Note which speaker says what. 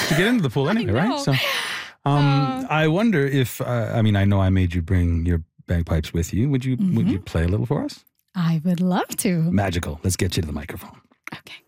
Speaker 1: to get into the pool anyway, right? So, I wonder if I know I made you bring your bagpipes with you. Would you play a little for us?
Speaker 2: I would love to.
Speaker 1: Magical. Let's get you to the microphone.